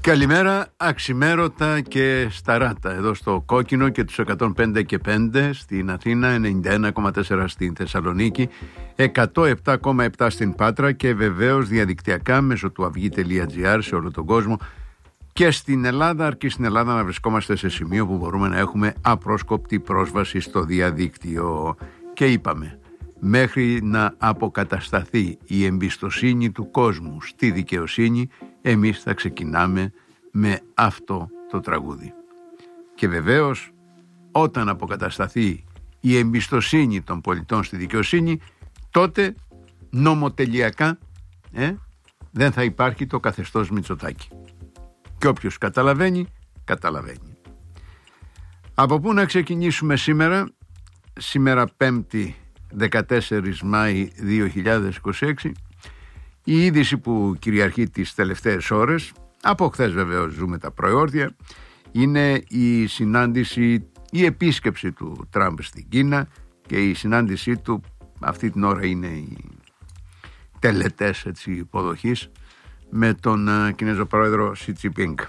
Καλημέρα, αξιμέρωτα και σταράτα εδώ στο Κόκκινο και τους 105 και 5 στην Αθήνα, 91,4 στην Θεσσαλονίκη, 107,7 στην Πάτρα και βεβαίως διαδικτυακά μέσω του αυγή.gr σε όλο τον κόσμο και στην Ελλάδα, αρκεί στην Ελλάδα να βρισκόμαστε σε σημείο που μπορούμε να έχουμε απρόσκοπτη πρόσβαση στο διαδίκτυο. Και είπαμε, μέχρι να αποκατασταθεί η εμπιστοσύνη του κόσμου στη δικαιοσύνη, εμείς θα ξεκινάμε με αυτό το τραγούδι. Και βεβαίως, όταν αποκατασταθεί η εμπιστοσύνη των πολιτών στη δικαιοσύνη, τότε νομοτελειακά δεν θα υπάρχει το καθεστώς Μητσοτάκη. Και όποιος καταλαβαίνει, καταλαβαίνει. Από πού να ξεκινήσουμε σήμερα? Σήμερα 5η 14 Μάη 2026, η είδηση που κυριαρχεί τις τελευταίες ώρες, από χθες βεβαίως ζούμε τα προεόρδια, είναι η συνάντηση, η επίσκεψη του Τραμπ στην Κίνα και η συνάντησή του, αυτή την ώρα είναι οι τελετές υποδοχής με τον Κινέζο πρόεδρο Σι Τζινπίνγκ.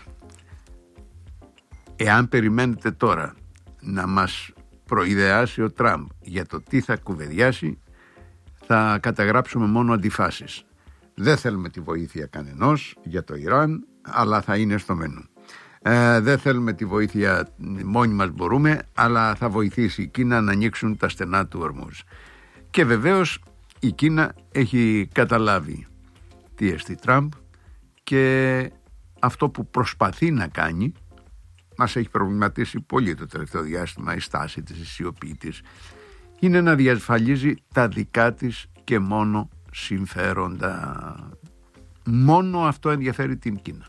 Εάν περιμένετε τώρα να μας προειδεάσει ο Τραμπ για το τι θα κουβεντιάσει, θα καταγράψουμε μόνο αντιφάσεις. Δεν θέλουμε τη βοήθεια κανενός για το Ιράν, αλλά θα είναι στο μενού. Δεν θέλουμε τη βοήθεια, μόνοι μας μπορούμε, αλλά θα βοηθήσει η Κίνα να ανοίξουν τα στενά του Ορμούζ. Και βεβαίως η Κίνα έχει καταλάβει τι εστί Τραμπ και αυτό που προσπαθεί να κάνει μας έχει προβληματίσει πολύ το τελευταίο διάστημα, η στάση της, η σιωπή της, είναι να διασφαλίζει τα δικά της και μόνο συμφέροντα. Μόνο αυτό ενδιαφέρει την Κίνα.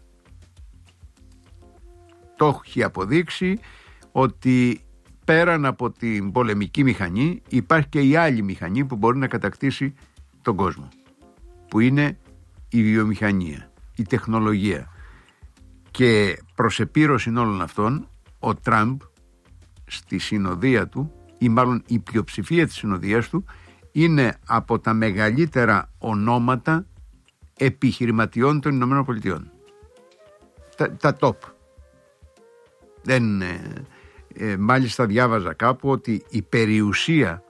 Το έχει αποδείξει ότι πέραν από την πολεμική μηχανή υπάρχει και η άλλη μηχανή που μπορεί να κατακτήσει τον κόσμο, που είναι η βιομηχανία, η τεχνολογία. Και προς επίρρωση όλων αυτών, ο Τραμπ στη συνοδεία του, ή μάλλον η πλειοψηφία της συνοδείας του, είναι από τα μεγαλύτερα ονόματα επιχειρηματιών των Ηνωμένων Πολιτειών. Τα top. Μάλιστα διάβαζα κάπου ότι η περιουσία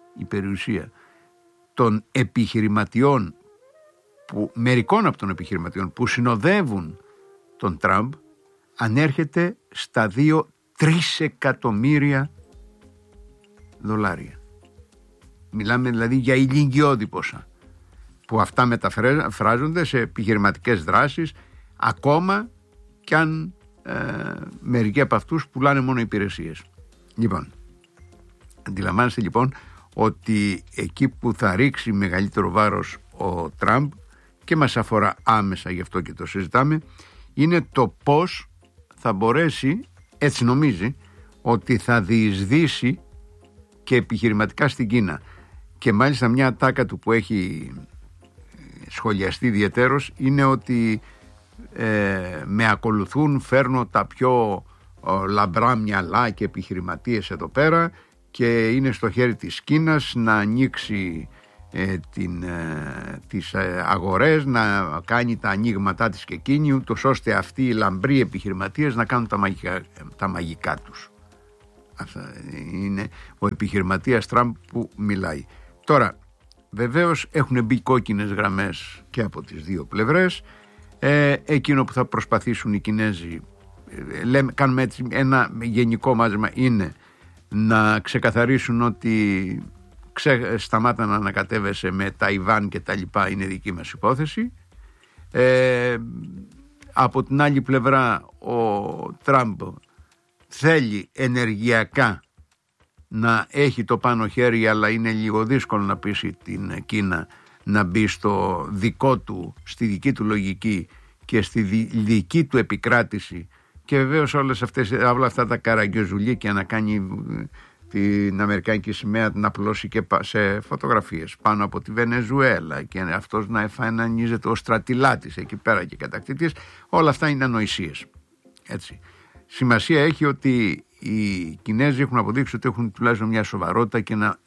των επιχειρηματιών, μερικών από των επιχειρηματιών που συνοδεύουν τον Τραμπ, ανέρχεται στα 2-3 εκατομμύρια δολάρια. Μιλάμε δηλαδή για ηλικιώδη ποσά, που αυτά μεταφράζονται σε επιχειρηματικές δράσεις, ακόμα κι αν μερικοί από αυτούς πουλάνε μόνο υπηρεσίες. Λοιπόν, αντιλαμβάνεστε λοιπόν ότι εκεί που θα ρίξει μεγαλύτερο βάρος ο Τραμπ, και μας αφορά άμεσα, γι' αυτό και το συζητάμε, είναι το πώς θα μπορέσει, έτσι νομίζει, ότι θα διεισδύσει και επιχειρηματικά στην Κίνα. Και μάλιστα μια ατάκα του που έχει σχολιαστεί ιδιαιτέρως είναι ότι με ακολουθούν, φέρνω τα πιο λαμπρά μυαλά και επιχειρηματίες εδώ πέρα και είναι στο χέρι της Κίνας να ανοίξει τις αγορές, να κάνει τα ανοίγματά της και εκείνη, ούτως ώστε αυτοί οι λαμπροί επιχειρηματίες να κάνουν τα μαγικά τους. Αυτά είναι ο επιχειρηματίας Τραμπ που μιλάει. Τώρα βεβαίως έχουν μπει κόκκινες γραμμές και από τις δύο πλευρές. Εκείνο που θα προσπαθήσουν οι Κινέζοι, κάνουμε έτσι ένα γενικό μάζεμα, είναι να ξεκαθαρίσουν ότι σταμάτα να ανακατεύεσαι με Ταϊβάν και τα λοιπά, είναι δική μας υπόθεση. Από την άλλη πλευρά ο Τραμπ θέλει ενεργειακά να έχει το πάνω χέρι, αλλά είναι λίγο δύσκολο να πείσει την Κίνα να μπει στο δικό του, στη δική του λογική και στη δική του επικράτηση. Και βεβαίως όλα αυτά τα καραγκιόζουλίκια να κάνει την αμερικάνικη σημαία να απλώσει και σε φωτογραφίες πάνω από τη Βενεζουέλα και αυτός να εμφανίζεται ως στρατιλάτης εκεί πέρα και κατακτήτης, όλα αυτά είναι ανοησίες. Έτσι. Σημασία έχει ότι οι Κινέζοι έχουν αποδείξει ότι έχουν τουλάχιστον μια σοβαρότητα και ένα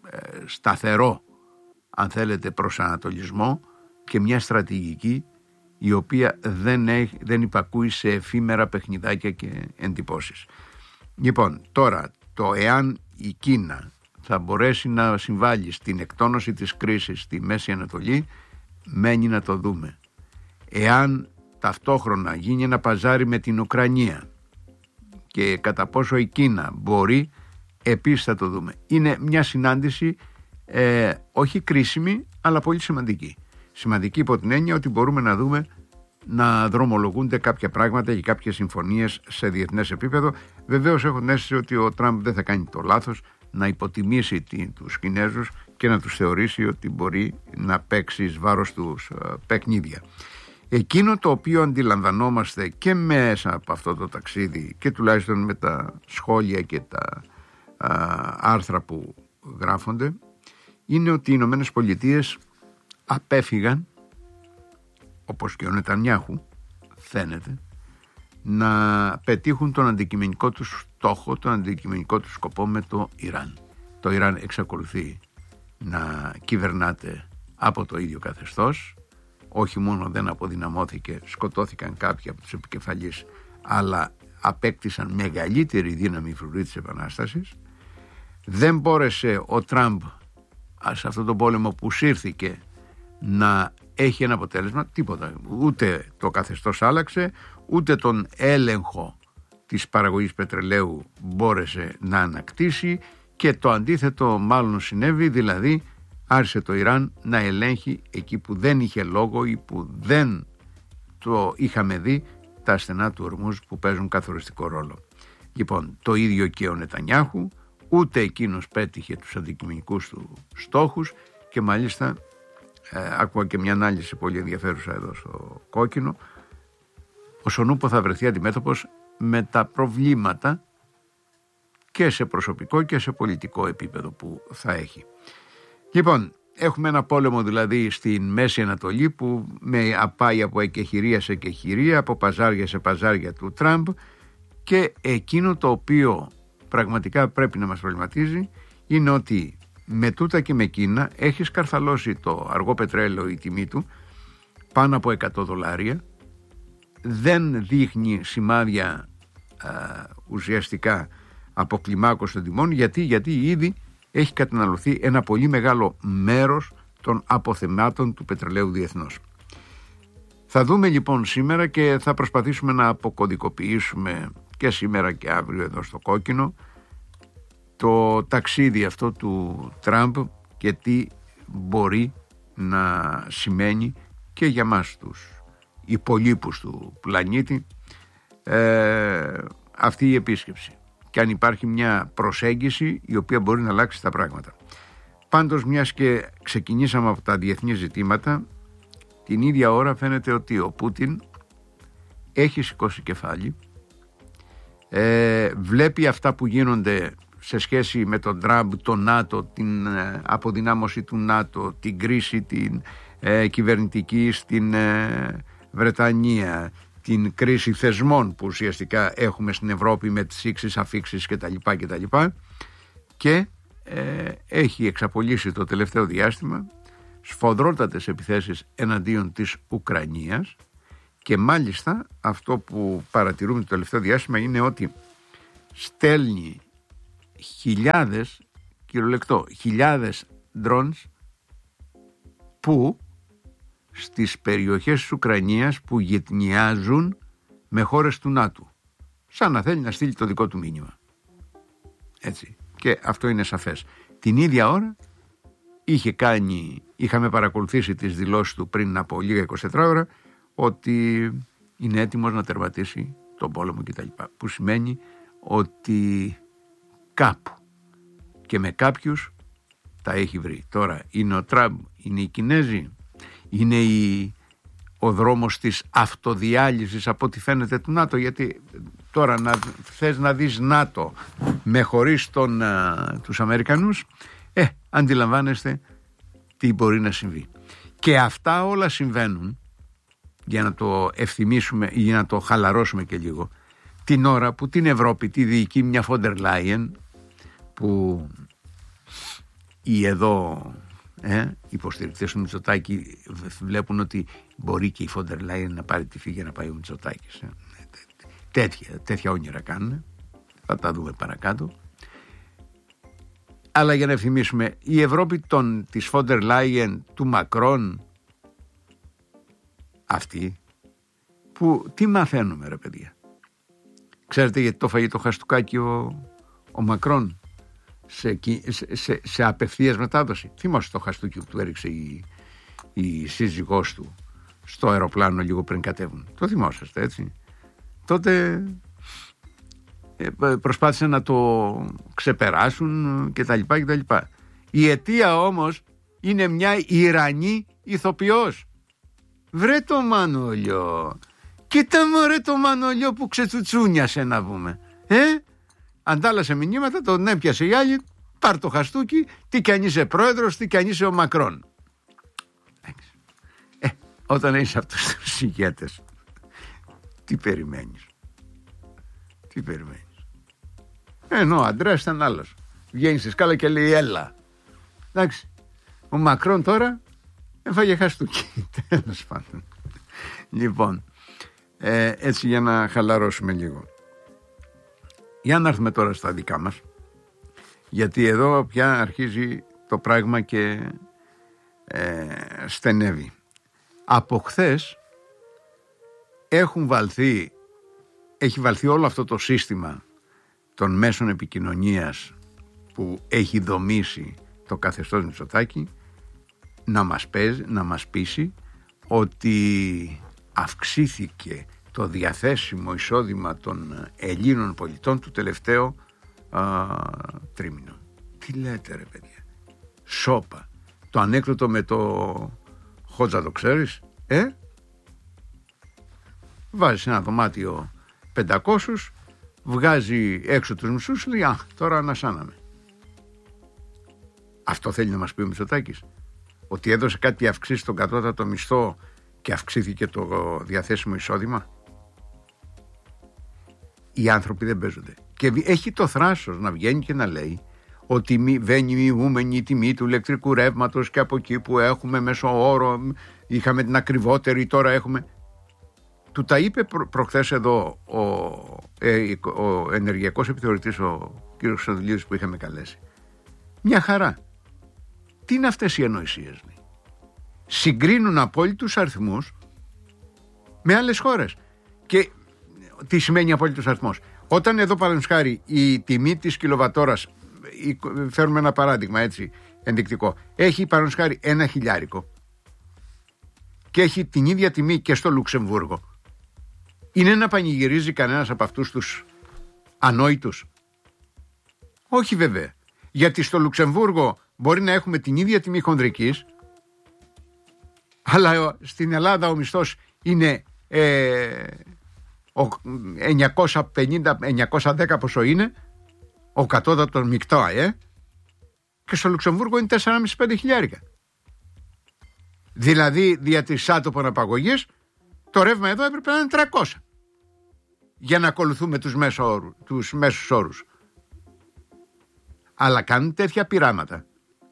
σταθερό, αν θέλετε, προσανατολισμό και μια στρατηγική η οποία δεν υπακούει σε εφήμερα παιχνιδάκια και εντυπώσεις. Λοιπόν, τώρα το εάν η Κίνα θα μπορέσει να συμβάλλει στην εκτόνωση της κρίσης στη Μέση Ανατολή, μένει να το δούμε. Εάν ταυτόχρονα γίνει ένα παζάρι με την Ουκρανία και κατά πόσο η Κίνα μπορεί, επίσης θα το δούμε. Είναι μια συνάντηση όχι κρίσιμη, αλλά πολύ σημαντική. Σημαντική υπό την έννοια ότι μπορούμε να δούμε να δρομολογούνται κάποια πράγματα και κάποιες συμφωνίες σε διεθνές επίπεδο. Βεβαίως έχω την αίσθηση ότι ο Τραμπ δεν θα κάνει το λάθος να υποτιμήσει τους Κινέζους και να τους θεωρήσει ότι μπορεί να παίξει εις βάρος τους παιχνίδια. Εκείνο το οποίο αντιλαμβανόμαστε και μέσα από αυτό το ταξίδι και τουλάχιστον με τα σχόλια και τα άρθρα που γράφονται, είναι ότι οι Ηνωμένες Πολιτείες απέφυγαν, όπως και ο Νετανιάχου φαίνεται, να πετύχουν τον αντικειμενικό τους στόχο, τον αντικειμενικό τους σκοπό με το Ιράν. Το Ιράν εξακολουθεί να κυβερνάται από το ίδιο καθεστώς. Όχι μόνο δεν αποδυναμώθηκε, σκοτώθηκαν κάποιοι από τους επικεφαλείς, αλλά απέκτησαν μεγαλύτερη δύναμη φρουρή της Επανάστασης. Δεν μπόρεσε ο Τραμπ σε αυτόν τον πόλεμο που σύρθηκε να έχει ένα αποτέλεσμα, τίποτα. Ούτε το καθεστώς άλλαξε, ούτε τον έλεγχο της παραγωγής πετρελαίου μπόρεσε να ανακτήσει, και το αντίθετο μάλλον συνέβη, δηλαδή άρχισε το Ιράν να ελέγχει εκεί που δεν είχε λόγο ή που δεν το είχαμε δει, τα στενά του Ορμούζ που παίζουν καθοριστικό ρόλο. Λοιπόν, το ίδιο και ο Νετανιάχου, ούτε εκείνος πέτυχε τους αντικειμενικούς του στόχους, και μάλιστα άκουγα και μια ανάλυση πολύ ενδιαφέρουσα εδώ στο Κόκκινο, ο Σονούπο θα βρεθεί αντιμέτωπος με τα προβλήματα και σε προσωπικό και σε πολιτικό επίπεδο που θα έχει. Λοιπόν, έχουμε ένα πόλεμο δηλαδή στην Μέση Ανατολή που πάει από εκεχηρία σε εκεχηρία, από παζάρια σε παζάρια του Τραμπ, και εκείνο το οποίο πραγματικά πρέπει να μας προβληματίζει είναι ότι με τούτα και με Κίνα έχει σκαρφαλώσει το αργό πετρέλαιο η τιμή του πάνω από $100, δεν δείχνει σημάδια ουσιαστικά αποκλιμάκωση των τιμών. Γιατί ήδη έχει καταναλωθεί ένα πολύ μεγάλο μέρος των αποθεμάτων του πετρελαίου διεθνώς. Θα δούμε λοιπόν σήμερα και θα προσπαθήσουμε να αποκωδικοποιήσουμε και σήμερα και αύριο εδώ στο Κόκκινο το ταξίδι αυτό του Τραμπ και τι μπορεί να σημαίνει και για μας τους υπολείπους του πλανήτη αυτή η επίσκεψη, και αν υπάρχει μια προσέγγιση η οποία μπορεί να αλλάξει τα πράγματα. Πάντως, μιας και ξεκινήσαμε από τα διεθνή ζητήματα, την ίδια ώρα φαίνεται ότι ο Πούτιν έχει σηκώσει κεφάλι, βλέπει αυτά που γίνονται σε σχέση με τον Τραμπ, το ΝΑΤΟ, την αποδυνάμωση του ΝΑΤΟ, την κρίση την κυβερνητική στην Βρετανία, την κρίση θεσμών που ουσιαστικά έχουμε στην Ευρώπη με τις ήξεις, αφήξεις κτλ. Και έχει εξαπολύσει το τελευταίο διάστημα σφοδρότατες επιθέσεις εναντίον της Ουκρανίας, και μάλιστα αυτό που παρατηρούμε το τελευταίο διάστημα είναι ότι στέλνει χιλιάδες, κυριολεκτό, χιλιάδες drones που στις περιοχές της Ουκρανίας που γειτνιάζουν με χώρες του ΝΑΤΟ, σαν να θέλει να στείλει το δικό του μήνυμα. Έτσι. Και αυτό είναι σαφές. Την ίδια ώρα είχαμε παρακολουθήσει τις δηλώσεις του πριν από λίγα 24 ώρα ότι είναι έτοιμος να τερματίσει τον πόλεμο κτλ. Που σημαίνει ότι κάπου και με κάποιους τα έχει βρει. Τώρα είναι ο Τραμπ, είναι οι Κινέζοι, είναι ο δρόμος της αυτοδιάλυσης από ό,τι φαίνεται του ΝΑΤΟ, γιατί τώρα θες να δεις ΝΑΤΟ με χωρίς τους Αμερικανούς, αντιλαμβάνεστε τι μπορεί να συμβεί. Και αυτά όλα συμβαίνουν, για να το ευθυμίσουμε ή για να το χαλαρώσουμε και λίγο, την ώρα που την Ευρώπη τη διοικεί μια Φόντερ Λάιεν, που η εδώ υποστηρικτές του Μητσοτάκη βλέπουν ότι μπορεί και η Φόντερ Λάιεν να πάρει τη φύγη για να πάει ο Μητσοτάκης. Τέτοια όνειρα κάνουν. Θα τα δούμε παρακάτω. Αλλά για να ευθυμίσουμε, η Ευρώπη της Φόντερ Λάιεν, του Μακρόν, αυτή που τι μαθαίνουμε ρε παιδιά? Ξέρετε γιατί το φαγεί το χαστούκάκι ο Μακρόν σε απευθείας μετάδοση? Θυμάσαι το χαστούκι που του έριξε η σύζυγός του στο αεροπλάνο λίγο πριν κατέβουν? Το θυμόσαστε, έτσι? Τότε προσπάθησαν να το ξεπεράσουν κτλ. Η αιτία όμως είναι μια Ιρανή ηθοποιός. Βρε το Μανολιό, κοίτα μωρέ το Μανολιό που ξετσουτσούνιασε να πούμε. Αντάλλασε μηνύματα, τον έπιασε η άλλη, πάρ' το χαστούκι, τι κι αν είσαι πρόεδρος, τι κι αν είσαι ο Μακρόν. Όταν είσαι αυτούς τους ηγέτες, τι περιμένεις? Ενώ ο Αντρέας ήταν άλλος. Βγαίνει στη σκάλα και λέει έλα. Εντάξει. Ο Μακρόν τώρα έφαγε χαστούκι. Τέλος πάντων. Λοιπόν, έτσι για να χαλαρώσουμε λίγο. Για να έρθουμε τώρα στα δικά μας. Γιατί εδώ πια αρχίζει το πράγμα και στενεύει. Από χθες έχει βαλθεί όλο αυτό το σύστημα των μέσων επικοινωνίας που έχει δομήσει το καθεστώς Μητσοτάκη να μας πείσει ότι αυξήθηκε το διαθέσιμο εισόδημα των Ελλήνων πολιτών του τελευταίο τρίμηνο. Τι λέτε ρε παιδιά? Σόπα. Το ανέκδοτο με το Χότζα το ξέρεις? Βάζεις ένα δωμάτιο 500, βγάζει έξω τους μισούς, λέει τώρα ανασάναμε. Αυτό θέλει να μας πει ο Μητσοτάκης? Ότι έδωσε κάτι αυξήσει στον κατώτατο μισθό και αυξήθηκε το διαθέσιμο εισόδημα? Οι άνθρωποι δεν παίζονται. Και έχει το θράσος να βγαίνει και να λέει ότι βαίνει μειούμενη η τιμή του ηλεκτρικού ρεύματος και από εκεί που έχουμε μέσο όρο είχαμε την ακριβότερη, τώρα έχουμε. Του τα είπε προχθές εδώ ο ενεργειακός επιθεωρητής, ο κ. Χρυστοδουλίδης, που είχαμε καλέσει. Μια χαρά. Τι είναι αυτές οι ανοησίες? Συγκρίνουν απόλυτους αριθμούς με άλλες χώρες. Και τι σημαίνει απόλυτος αριθμός? Όταν εδώ παραδείγματος χάρη η τιμή της κιλοβατόρας, φέρουμε ένα παράδειγμα έτσι ενδεικτικό, έχει παραδείγματος χάρη 1.000 και έχει την ίδια τιμή και στο Λουξεμβούργο, είναι να πανηγυρίζει κανένας από αυτούς τους ανόητους? Όχι βέβαια. Γιατί στο Λουξεμβούργο μπορεί να έχουμε την ίδια τιμή χονδρικής, αλλά στην Ελλάδα ο μισθός είναι 950-910 πόσο είναι, ο κατώτατος μεικτό, και στο Λουξεμβούργο είναι 4,5-5 χιλιάρικα. Δηλαδή δια της άτομων απαγωγής το ρεύμα εδώ έπρεπε να είναι 300 για να ακολουθούμε τους μέσους όρους. Αλλά κάνουν τέτοια πειράματα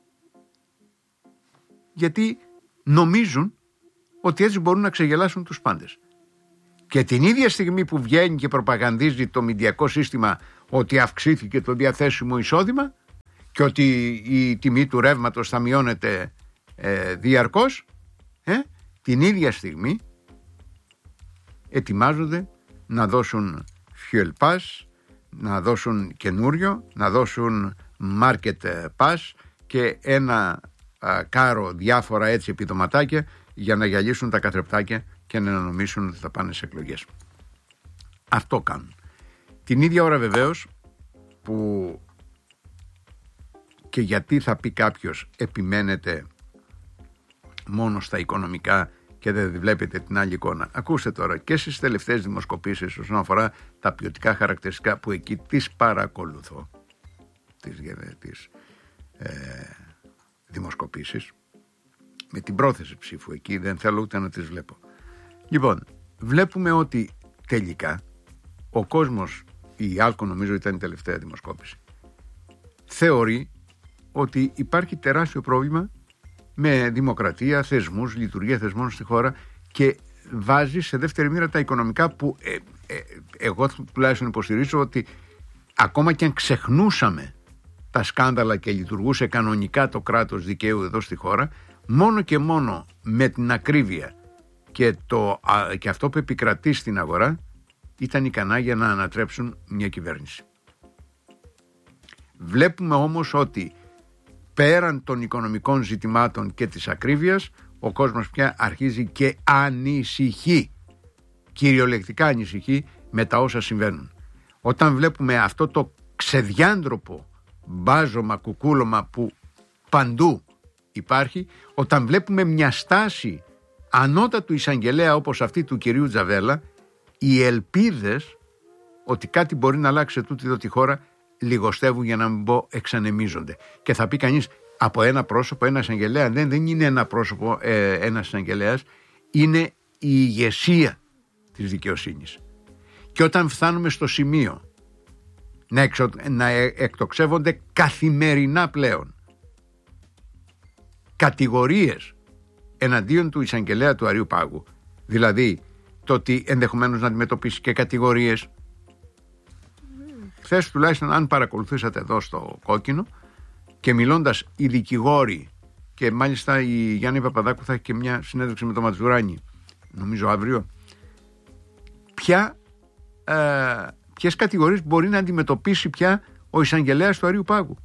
γιατί νομίζουν ότι έτσι μπορούν να ξεγελάσουν τους πάντες. Και την ίδια στιγμή που βγαίνει και προπαγανδίζει το μηντιακό σύστημα ότι αυξήθηκε το διαθέσιμο εισόδημα και ότι η τιμή του ρεύματος θα μειώνεται διαρκώς, την ίδια στιγμή ετοιμάζονται να δώσουν fuel pass, να δώσουν καινούριο, να δώσουν market pass και ένα κάρο διάφορα έτσι επιδοματάκια για να γυαλίσουν τα καθρεπτάκια και να νομίσουν ότι θα πάνε σε εκλογές. Αυτό κάνουν. Την ίδια ώρα βεβαίως που, και γιατί θα πει κάποιος, επιμένετε μόνο στα οικονομικά και δεν βλέπετε την άλλη εικόνα? Ακούστε τώρα, και στις τελευταίες δημοσκοπήσεις όσον αφορά τα ποιοτικά χαρακτηριστικά που εκεί τις παρακολουθώ, τις δημοσκοπήσεις, με την πρόθεση ψήφου εκεί, δεν θέλω ούτε να τις βλέπω. Λοιπόν, βλέπουμε ότι τελικά ο κόσμος, η Άλκο νομίζω ήταν η τελευταία δημοσκόπηση, θεωρεί ότι υπάρχει τεράστιο πρόβλημα με δημοκρατία, θεσμούς, λειτουργία θεσμών στη χώρα και βάζει σε δεύτερη μοίρα τα οικονομικά που εγώ τουλάχιστον υποστηρίζω ότι ακόμα και αν ξεχνούσαμε τα σκάνδαλα και λειτουργούσε κανονικά το κράτος δικαίου εδώ στη χώρα, μόνο και μόνο με την ακρίβεια και αυτό που επικρατεί στην αγορά ήταν ικανά για να ανατρέψουν μια κυβέρνηση. Βλέπουμε όμως ότι πέραν των οικονομικών ζητημάτων και της ακρίβειας, ο κόσμος πια αρχίζει και ανησυχεί, κυριολεκτικά ανησυχεί με τα όσα συμβαίνουν. Όταν βλέπουμε αυτό το ξεδιάντροπο μπάζωμα, κουκούλωμα που παντού υπάρχει, όταν βλέπουμε μια στάση ανώτατου εισαγγελέα όπως αυτή του κυρίου Τζαβέλα, οι ελπίδες ότι κάτι μπορεί να αλλάξει σε τούτη εδώ τη χώρα λιγοστεύουν, για να μην πω εξανεμίζονται. Και θα πει κανείς, από ένα πρόσωπο, ένα εισαγγελέα? Δεν είναι ένα πρόσωπο, ένας εισαγγελέας, είναι η ηγεσία της δικαιοσύνης. Και όταν φτάνουμε στο σημείο να εκτοξεύονται καθημερινά πλέον κατηγορίες εναντίον του εισαγγελέα του Αριού Πάγου, δηλαδή το ότι ενδεχομένως να αντιμετωπίσει και κατηγορίες. Χθες τουλάχιστον, αν παρακολουθήσατε εδώ στο Κόκκινο, και μιλώντας οι δικηγόροι, και μάλιστα η Γιάννη Παπαδάκου θα έχει και μια συνέντευξη με τον Ματζουράνη, νομίζω αύριο, ποιες κατηγορίες μπορεί να αντιμετωπίσει πια ο εισαγγελέας του Αριού Πάγου?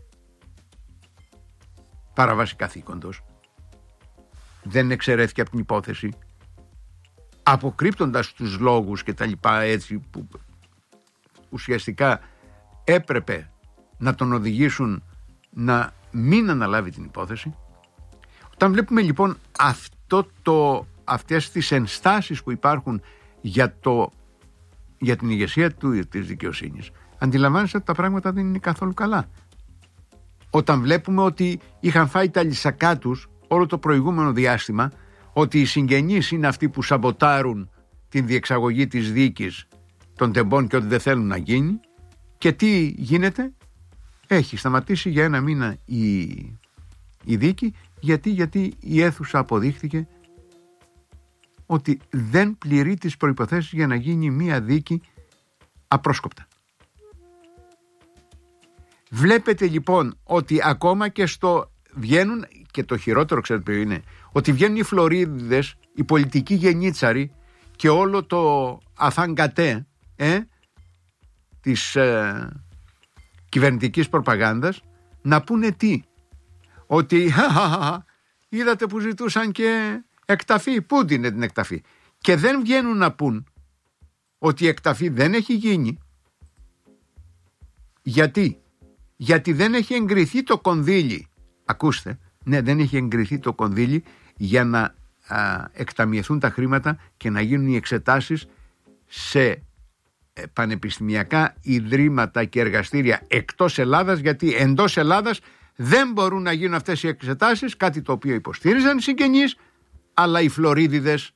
Παραβάση καθήκοντος. Δεν εξαιρέθηκε από την υπόθεση, αποκρύπτοντας τους λόγους και τα λοιπά, έτσι που ουσιαστικά έπρεπε να τον οδηγήσουν να μην αναλάβει την υπόθεση. Όταν βλέπουμε λοιπόν αυτές τις ενστάσεις που υπάρχουν για την ηγεσία της δικαιοσύνης, αντιλαμβάνεστε ότι τα πράγματα δεν είναι καθόλου καλά. Όταν βλέπουμε ότι είχαν φάει τα λυσακά τους όλο το προηγούμενο διάστημα, ότι οι συγγενείς είναι αυτοί που σαμποτάρουν την διεξαγωγή της δίκης των τεμπών και ότι δεν θέλουν να γίνει, και τι γίνεται? Έχει σταματήσει για ένα μήνα η δίκη. Γιατί η αίθουσα αποδείχθηκε ότι δεν πληρεί τις προϋποθέσεις για να γίνει μία δίκη απρόσκοπτα. Βλέπετε λοιπόν ότι ακόμα και βγαίνουν, και το χειρότερο ξέρετε ποιο είναι, ότι βγαίνουν οι Φλωρίδιδες, οι πολιτικοί γενίτσαροι και όλο το αφανγκατέ της κυβερνητικής προπαγάνδας να πούνε τι? Ότι είδατε που ζητούσαν και εκταφή. Πού είναι την εκταφή? Και δεν βγαίνουν να πούν ότι η εκταφή δεν έχει γίνει. Γιατί δεν έχει εγκριθεί το κονδύλι. Ακούστε, ναι, δεν έχει εγκριθεί το κονδύλι για να εκταμιευθούν τα χρήματα και να γίνουν οι εξετάσεις σε πανεπιστημιακά ιδρύματα και εργαστήρια εκτός Ελλάδας, γιατί εντός Ελλάδας δεν μπορούν να γίνουν αυτές οι εξετάσεις, κάτι το οποίο υποστήριζαν οι συγγενείς, αλλά οι Φλωρίδιδες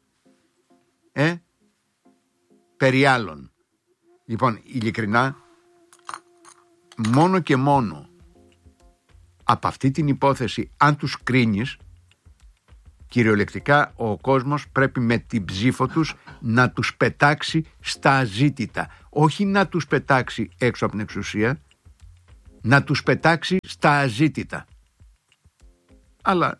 περί άλλων. Λοιπόν, ειλικρινά, μόνο και μόνο από αυτή την υπόθεση, αν τους κρίνεις, κυριολεκτικά ο κόσμος πρέπει με την ψήφο τους να τους πετάξει στα αζήτητα. Όχι να τους πετάξει έξω από την εξουσία, να τους πετάξει στα αζήτητα. Αλλά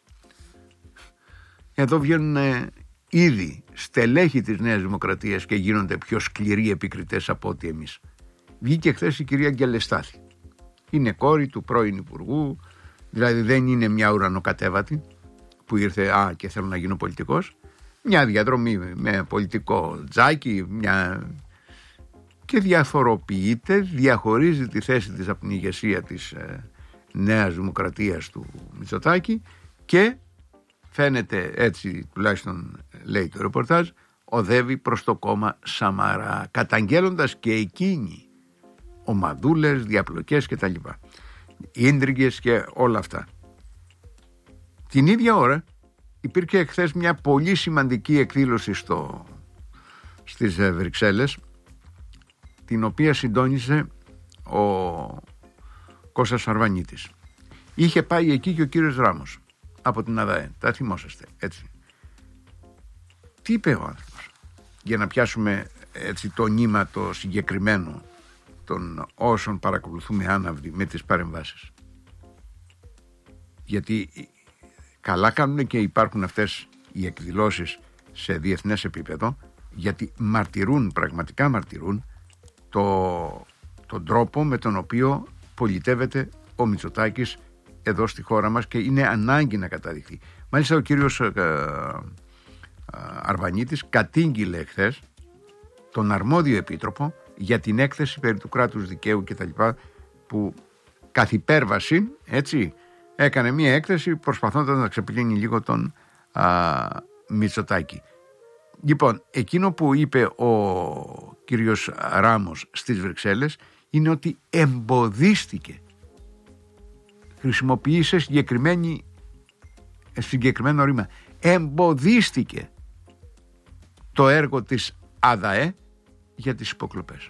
εδώ βγαίνουν ήδη στελέχοι της Νέας Δημοκρατίας και γίνονται πιο σκληροί επικριτές από ό,τι εμείς. Βγήκε χθες η κυρία Γκελεστάθη. Είναι κόρη του πρώην Υπουργού, δηλαδή δεν είναι μια ουρανοκατέβατη που ήρθε και θέλω να γίνω πολιτικός. Μια διαδρομή με πολιτικό τζάκι, και διαφοροποιείται, διαχωρίζει τη θέση της από την ηγεσία της Νέας Δημοκρατίας του Μητσοτάκη και φαίνεται, έτσι τουλάχιστον λέει το ρεπορτάζ, οδεύει προς το κόμμα Σαμαρά, καταγγέλλοντας και εκείνη ομαδούλες, διαπλοκές κτλ. Ίντριγκες και όλα αυτά. Την ίδια ώρα υπήρχε εχθές μια πολύ σημαντική εκδήλωση στις Βρυξέλλες, την οποία συντόνισε ο Κώστας Αρβανίτης. Είχε πάει εκεί και ο κύριος Ράμος. από την ΑΔΑΕ. Τα θυμόσαστε, έτσι. Τι είπε ο άνθρωπος, για να πιάσουμε έτσι το νήμα το συγκεκριμένο των όσων παρακολουθούμε άναυδοι με τις παρεμβάσεις. Γιατί καλά κάνουν και υπάρχουν αυτές οι εκδηλώσεις σε διεθνές επίπεδο, γιατί πραγματικά μαρτυρούν τον τρόπο με τον οποίο πολιτεύεται ο Μητσοτάκης εδώ στη χώρα μας και είναι ανάγκη να καταδειχθεί. Μάλιστα ο κύριος Αρβανίτης κατήγγειλε εχθές τον αρμόδιο επίτροπο για την έκθεση περί του κράτους δικαίου κτλ. Που καθ' υπέρβαση, έτσι, έκανε μια έκθεση προσπαθώντας να ξεπλύνει λίγο τον Μητσοτάκη. Λοιπόν, εκείνο που είπε ο κύριος Ράμος στις Βρυξέλλες είναι ότι εμποδίστηκε. Χρησιμοποίησε συγκεκριμένο ρήμα. Εμποδίστηκε το έργο της ΑΔΑΕ για τις υποκλοπές.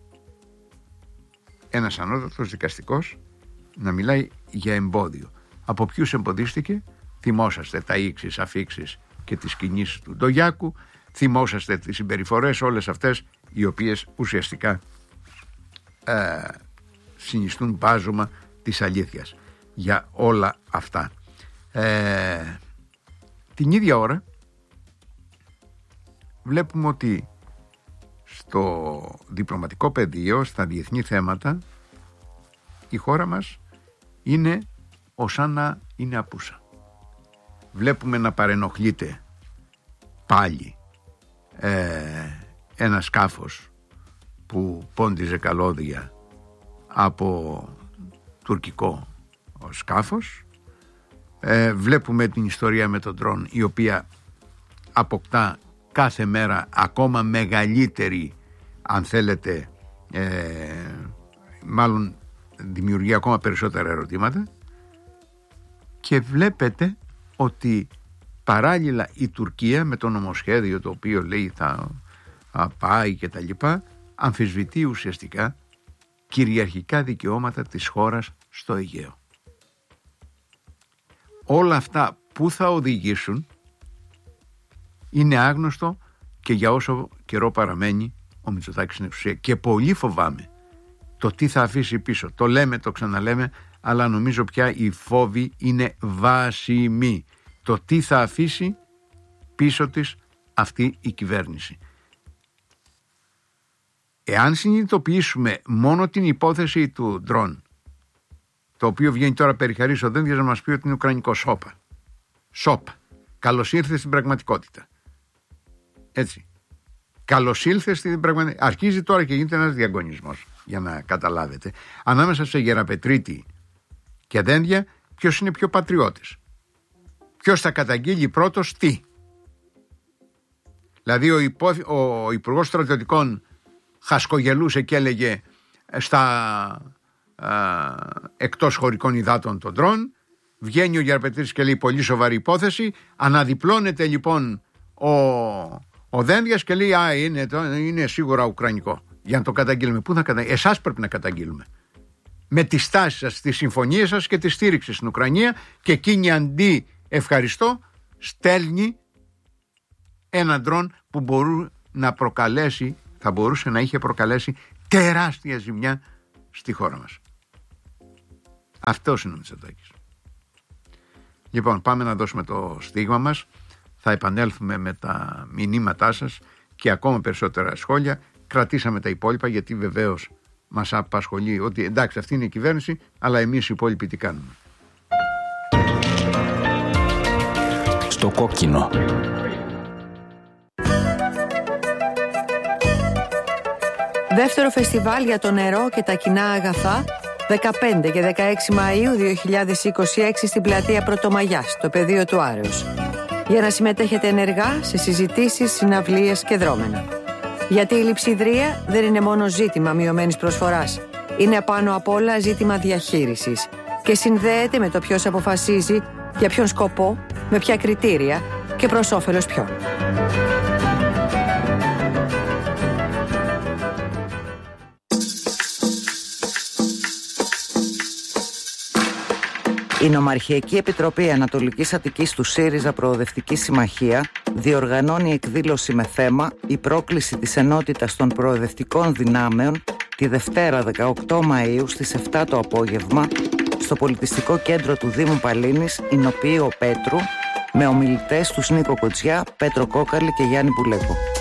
Ένας ανώτατος δικαστικός να μιλάει για εμπόδιο. Από ποιους εμποδίστηκε? Θυμόσαστε τα ίξεις, αφίξεις και τις κινήσεις του Ντογιάκου, θυμόσαστε τις συμπεριφορές όλες αυτές οι οποίες ουσιαστικά συνιστούν μπάζωμα της αλήθειας για όλα αυτά. Την ίδια ώρα βλέπουμε ότι στο διπλωματικό πεδίο, στα διεθνή θέματα, η χώρα μας είναι ως να είναι απούσα. Βλέπουμε να παρενοχλείται πάλι ένα σκάφος που πόντιζε καλώδια από τουρκικό σκάφος. Βλέπουμε την ιστορία με τον ντρόν, η οποία αποκτά κάθε μέρα ακόμα μεγαλύτερη, αν θέλετε, μάλλον δημιουργεί ακόμα περισσότερα ερωτήματα, και βλέπετε ότι παράλληλα η Τουρκία με το νομοσχέδιο το οποίο λέει θα πάει και τα λοιπά, αμφισβητεί ουσιαστικά κυριαρχικά δικαιώματα της χώρας στο Αιγαίο. Όλα αυτά που θα οδηγήσουν είναι άγνωστο και για όσο καιρό παραμένει ο Μητσοτάκης στην εξουσία. Και πολύ φοβάμαι το τι θα αφήσει πίσω. Το λέμε, το ξαναλέμε, αλλά νομίζω πια οι φόβοι είναι βάσιμοι. Το τι θα αφήσει πίσω της αυτή η κυβέρνηση. Εάν συνειδητοποιήσουμε μόνο την υπόθεση του ντρόν, το οποίο βγαίνει τώρα περιχαρής ο Δένδιας να μας πει ότι είναι ουκρανικό σόπα. Καλώς ήρθε στην πραγματικότητα. Έτσι. Καλώς ήλθε στην πραγματικότητα. Αρχίζει τώρα και γίνεται ένας διαγωνισμός, για να καταλάβετε. Ανάμεσα σε Γεραπετρίτη και Δένδια, ποιος είναι πιο πατριώτης? Ποιος θα καταγγείλει πρώτος τι? Δηλαδή ο Υπουργός Στρατιωτικών χασκογελούσε και έλεγε στα εκτός χωρικών υδάτων των ντρόν. Βγαίνει ο Γεραπετρίτης και λέει πολύ σοβαρή υπόθεση. Αναδιπλώνεται λοιπόν ο Δένδιας και λέει είναι σίγουρα ουκρανικό. Για να το καταγγείλουμε. Πού θα καταγγείλουμε? Εσάς πρέπει να καταγγείλουμε. Με τη στάση σας, τη συμφωνία σας και τη στήριξη στην Ουκρανία, και εκείνη αντί ευχαριστώ στέλνει ένα ντρόν που θα μπορούσε να είχε προκαλέσει τεράστια ζημιά στη χώρα μας. Αυτός είναι ο Μητσοτάκης. Λοιπόν, πάμε να δώσουμε το στίγμα μας. Θα επανέλθουμε με τα μηνύματά σας και ακόμα περισσότερα σχόλια. Κρατήσαμε τα υπόλοιπα, γιατί βεβαίως μας απασχολεί ότι εντάξει, αυτή είναι η κυβέρνηση, αλλά εμείς οι υπόλοιποι τι κάνουμε? Στο κόκκινο. Δεύτερο φεστιβάλ για το νερό και τα κοινά αγαθά, 15 και 16 Μαΐου 2026 στην πλατεία Πρωτομαγιάς, στο πεδίο του Άρεως. Για να συμμετέχετε ενεργά σε συζητήσεις, συναυλίες και δρόμενα. Γιατί η λειψιδρία δεν είναι μόνο ζήτημα μειωμένης προσφοράς. Είναι πάνω απ' όλα ζήτημα διαχείρισης. Και συνδέεται με το ποιος αποφασίζει, για ποιον σκοπό, με ποια κριτήρια και προς όφελος ποιον. Η Νομαρχιακή Επιτροπή Ανατολικής Αττικής του ΣΥΡΙΖΑ Προοδευτική Συμμαχία διοργανώνει εκδήλωση με θέμα «Η πρόκληση της ενότητας των προοδευτικών δυνάμεων» τη Δευτέρα 18 Μαΐου στις 7 το απόγευμα στο Πολιτιστικό Κέντρο του Δήμου Παλίνης, Ηνοποιείο Πέτρου, με ομιλητές τους Νίκο Κοτσιά, Πέτρο Κόκαλη και Γιάννη Πουλέκο.